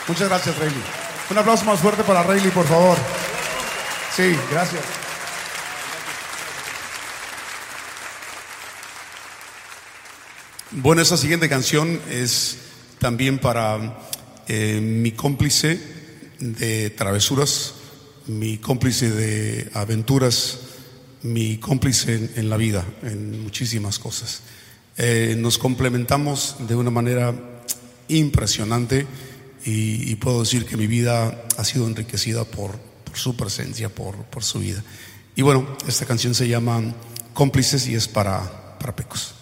Muchas gracias, Rayleigh. Un aplauso más fuerte para Rayleigh, por favor. Sí, gracias. Bueno, esa siguiente canción es también para mi cómplice de travesuras, mi cómplice de aventuras, mi cómplice en la vida, en muchísimas cosas. Nos complementamos de una manera impresionante y puedo decir que mi vida ha sido enriquecida por su presencia, por su vida. Y bueno, esta canción se llama Cómplices y es para Pecos.